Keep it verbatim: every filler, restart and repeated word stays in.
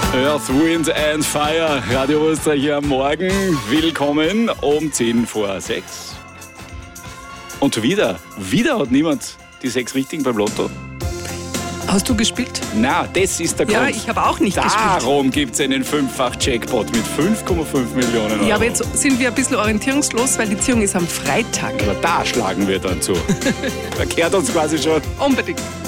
Earth, Wind and Fire, Radio Österreich am Morgen. Willkommen um zehn vor sechs. Und wieder, wieder hat niemand die sechs Richtigen beim Lotto. Hast du gespielt? Na, das ist der Grund. Ja, ich habe auch nicht gespielt. Darum gibt es einen Fünffach-Jackpot mit fünf Komma fünf Millionen Euro. Ja, aber jetzt sind wir ein bisschen orientierungslos, weil die Ziehung ist am Freitag. Aber da schlagen wir dann zu. Da kehrt uns quasi schon. Unbedingt.